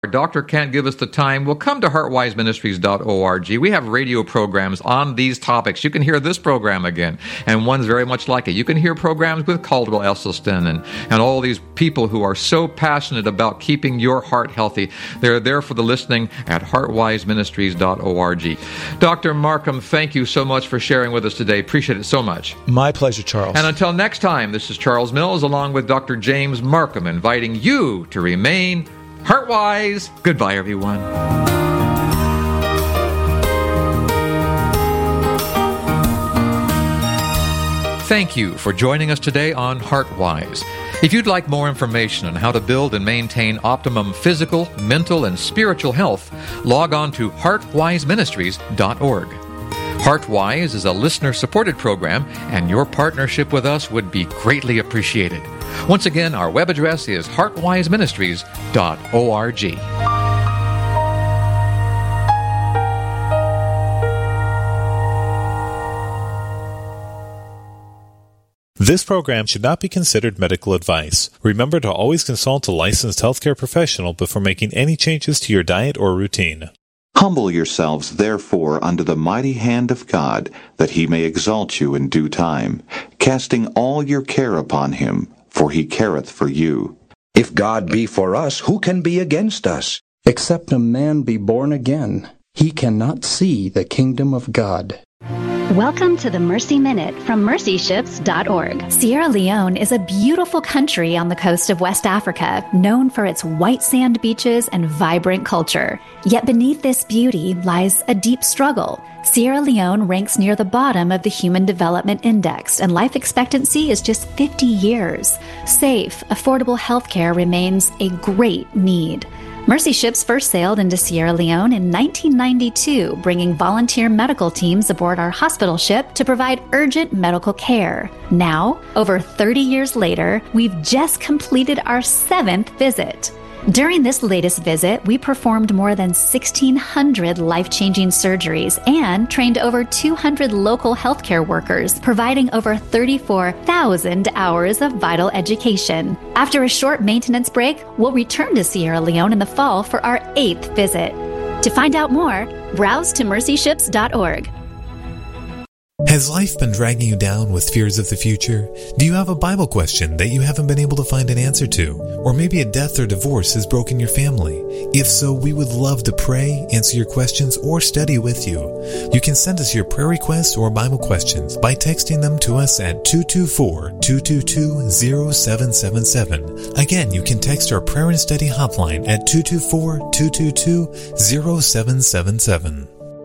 Our doctor can't give us the time, well, come to heartwiseministries.org. We have radio programs on these topics. You can hear this program again, and one's very much like it. You can hear programs with Caldwell Esselstyn and all these people who are so passionate about keeping your heart healthy. They're there for the listening at heartwiseministries.org. Dr. Markham, thank you so much for sharing with us today. Appreciate it so much. My pleasure, Charles. And until next time, this is Charles Mills along with Dr. James Markham inviting you to remain Heartwise. Goodbye, everyone. Thank you for joining us today on Heartwise. If you'd like more information on how to build and maintain optimum physical, mental, and spiritual health, log on to heartwiseministries.org. Heartwise is a listener-supported program, and your partnership with us would be greatly appreciated. Once again, our web address is heartwiseministries.org. This program should not be considered medical advice. Remember to always consult a licensed healthcare professional before making any changes to your diet or routine. Humble yourselves, therefore, under the mighty hand of God, that he may exalt you in due time, casting all your care upon him, for he careth for you. If God be for us, who can be against us? Except a man be born again, he cannot see the kingdom of God. Welcome to the Mercy Minute from mercyships.org. Sierra Leone is a beautiful country on the coast of West Africa, known for its white sand beaches and vibrant culture. Yet beneath this beauty lies a deep struggle. Sierra Leone ranks near the bottom of the Human Development Index, and life expectancy is just 50 years. Safe, affordable healthcare remains a great need. Mercy Ships first sailed into Sierra Leone in 1992, bringing volunteer medical teams aboard our hospital ship to provide urgent medical care. Now, over 30 years later, we've just completed our 7th visit. During this latest visit, we performed more than 1,600 life-changing surgeries and trained over 200 local healthcare workers, providing over 34,000 hours of vital education. After a short maintenance break, we'll return to Sierra Leone in the fall for our 8th visit. To find out more, browse to mercyships.org. Has life been dragging you down with fears of the future? Do you have a Bible question that you haven't been able to find an answer to? Or maybe a death or divorce has broken your family? If so, we would love to pray, answer your questions, or study with you. You can send us your prayer requests or Bible questions by texting them to us at 224-222-0777. Again, you can text our prayer and study hotline at 224-222-0777.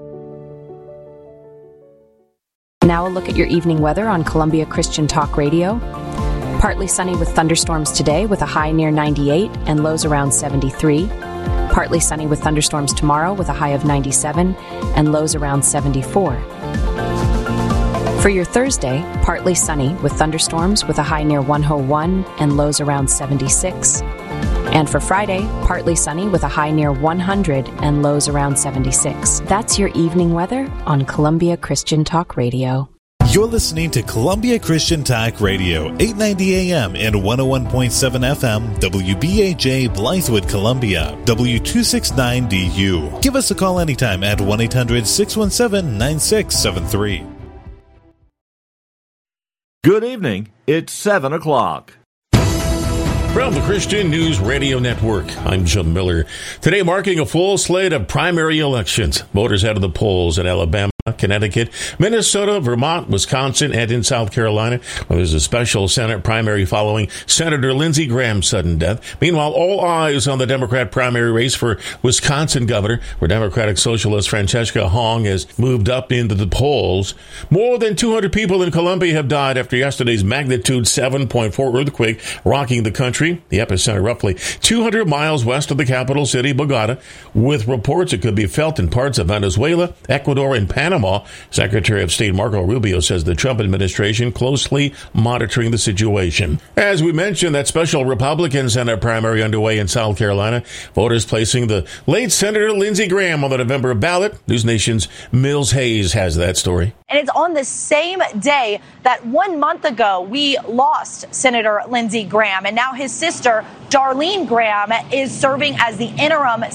Now a look at your evening weather on Columbia Christian Talk Radio. Partly sunny with thunderstorms today with a high near 98 and lows around 73. Partly sunny with thunderstorms tomorrow with a high of 97 and lows around 74. For your Thursday, partly sunny with thunderstorms with a high near 101 and lows around 76. And for Friday, partly sunny with a high near 100 and lows around 76. That's your evening weather on Columbia Christian Talk Radio. You're listening to Columbia Christian Talk Radio, 890 AM and 101.7 FM, WBAJ, Blythewood, Columbia, W269DU. Give us a call anytime at 1-800-617-9673. Good evening. It's 7 o'clock. From the Christian News Radio Network, I'm Jim Miller. Today marking a full slate of primary elections. Voters head to the polls in Alabama, Connecticut, Minnesota, Vermont, Wisconsin, and in South Carolina. Well, there's a special Senate primary following Senator Lindsey Graham's sudden death. Meanwhile, all eyes on the Democrat primary race for Wisconsin governor, where Democratic Socialist Francesca Hong has moved up into the polls. More than 200 people in Colombia have died after yesterday's magnitude 7.4 earthquake rocking the country. The epicenter roughly 200 miles west of the capital city, Bogota, with reports it could be felt in parts of Venezuela, Ecuador, and Panama. Panama. Secretary of State Marco Rubio says the Trump administration closely monitoring the situation. As we mentioned, that special Republican Senate primary underway in South Carolina. Voters placing the late Senator Lindsey Graham on the November ballot. News Nation's Mills Hayes has that story. And it's on the same day that 1 month ago we lost Senator Lindsey Graham, and now his sister, Darlene Graham, is serving as the interim